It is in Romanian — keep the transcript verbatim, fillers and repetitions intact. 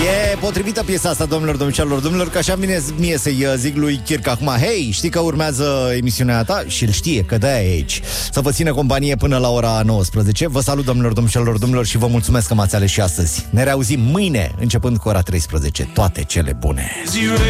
E potrivită piesa asta, domnilor, domnișoarelor, domnilor, că așa vine mie să-i zic lui Kirk acum: hei, știi că urmează emisiunea ta? Și el știe că de-aia e aici, să vă țină companie până la ora nouăsprezece. Vă salut, domnilor, domnișoarelor, domnilor, și vă mulțumesc că m-ați ales și astăzi. Ne reauzim mâine, începând cu ora treisprezece. Toate cele bune!